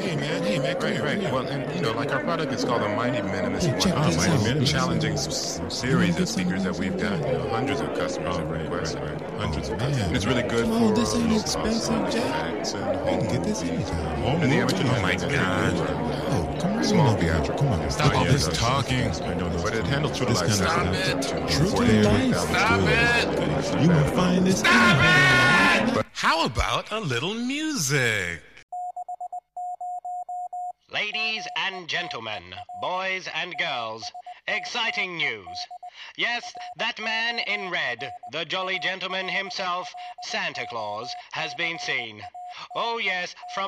Hey man, come Right, here, right. come here. Well, and like our product is called the Mighty Minimus. Hey, check One of this the out. most challenging You series wanna of get some speakers of that this? we've got. Hundreds of customers have Right. requested. Hundreds of Man, customers. It's really good come for on, this ain't low cost expensive, Jack. effects and We home can get this movies. anytime. And the original Oh my has been God. good Oh, come on, small over here. theatrical. Come on. Stop all this Yeah, talking. I know those. But it handles true to This life kind of stuff. stuff. True True to life. Stop Good. You won't find this anywhere. How about a little music? Ladies and gentlemen, boys and girls, exciting news. Yes, that man in red, the jolly gentleman himself, Santa Claus, has been seen. Oh yes, from